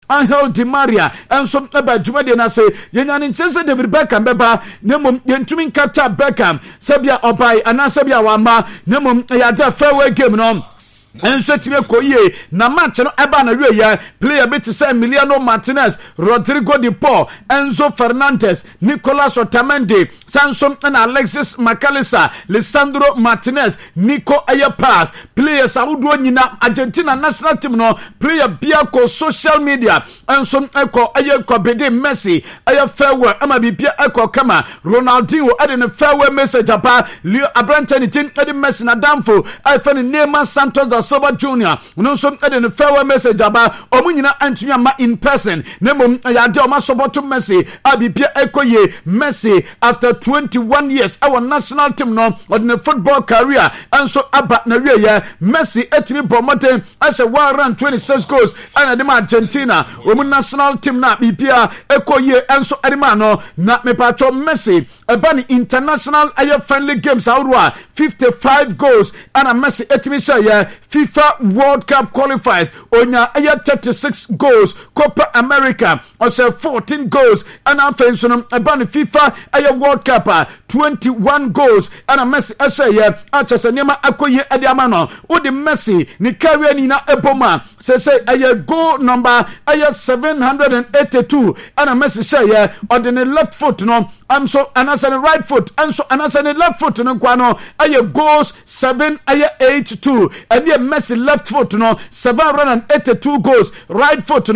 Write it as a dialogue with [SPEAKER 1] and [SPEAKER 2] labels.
[SPEAKER 1] Angel Di Maria enso eba dwumade na se yenyane nchese David Beckham beba nemom yentumi capture Beckham sebia obai anasebia wama nemom yada farewell game no enso time koye na match no eba na wiye player bit say Emiliano Martinez, Rodrigo de Paul, Enzo Fernandez, Nicolas Otamendi, Sanson and Alexis McAllister, Lisandro Martinez, Nico Ayapaz, players awudo nyina Argentina national team no player biako social media enso eko ayeko bede Messi aya farewell ama bibia eko kama Ronaldinho ade ne farewell message apa Leo Abrantani tin ade Messi na damfo afani Neymar Santos da Silva Junior no so ade ne farewell message aba omunyina antunya ma in person nemom yade o ma support Messi abibia ekoye Messi after 21 years our national team no ode ne football career enso aba na wiye Messi etimi promoted as a 126 goals and the Argentina women national team na bibia ekoye enso edema no na mepacho Messi ebani international air friendly games awwa 55 goals and a Messi etimi say FIFA World Cup qualifiers onya air 36 goals Copa America or 14 goals and afenso no ebani FIFA air World Cup 21 goals and a Messi say achese nyema akoye ediama no odi Messi ni career ni na eboma say aye goal number aye 782 and a Messi say on the left foot no am so anasa the right foot and so anasa the left foot no kwa no aye goals 782 and the Messi left foot no 782 goals right foot